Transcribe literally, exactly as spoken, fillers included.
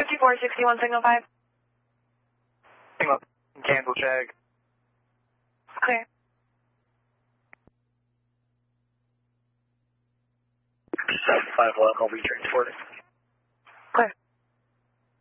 fifty-four sixty-one, signal five. Signal, cancel check. Clear. seven five one, I'll be transported.